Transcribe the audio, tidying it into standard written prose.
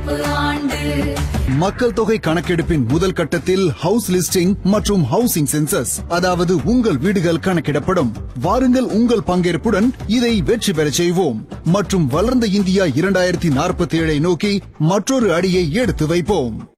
கணக்கெடுப்பு ஆண்டு. மக்கள் தொகை கணக்கெடுப்பின் முதல் கட்டத்தில் ஹவுஸ் லிஸ்டிங் மற்றும் ஹவுசிங் சென்சஸ், அதாவது உங்கள் வீடுகள் கணக்கிடப்படும். வாருங்கள், உங்கள் பங்கேற்புடன் இதை வெற்றி பெறச் செய்வோம் மற்றும் வளர்ந்த இந்தியா 2047 நோக்கி மற்றொரு அடியை எடுத்து வைப்போம்.